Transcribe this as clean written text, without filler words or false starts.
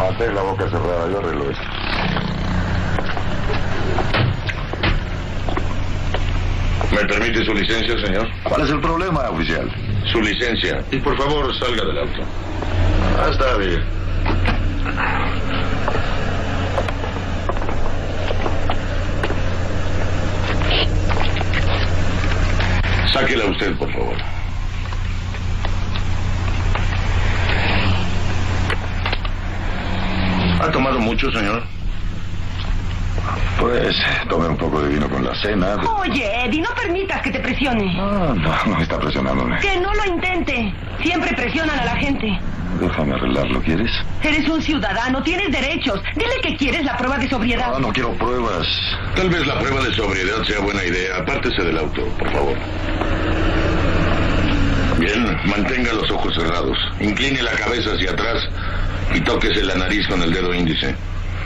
Mantén la boca cerrada, yo arreglo esto. ¿Me permite su licencia, señor? ¿Cuál es el problema, oficial? Su licencia. Y por favor, salga del auto. Está bien. Sáquela usted, por favor. ¿Ha tomado mucho, señor? Pues tomé un poco de vino con la cena. Oye, Eddie, no permitas que te presione. No está presionándome. Que no lo intente. Siempre presionan a la gente. Déjame arreglarlo, ¿quieres? Eres un ciudadano, tienes derechos. Dile que quieres la prueba de sobriedad. No quiero pruebas. Tal vez la prueba de sobriedad sea buena idea. Apártese del auto, por favor. Bien, mantenga los ojos cerrados. Incline la cabeza hacia atrás y tóquese la nariz con el dedo índice.